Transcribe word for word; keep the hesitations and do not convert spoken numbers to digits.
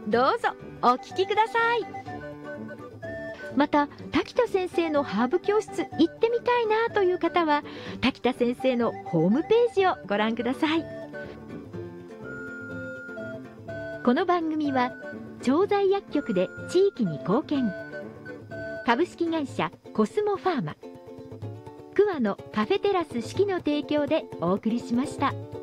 どうぞお聞きください。また滝田先生のハーブ教室行ってみたいなという方は、滝田先生のホームページをご覧ください。この番組は調剤薬局で地域に貢献、株式会社コスモファーマ、桑のカフェテラス四季の提供でお送りしました。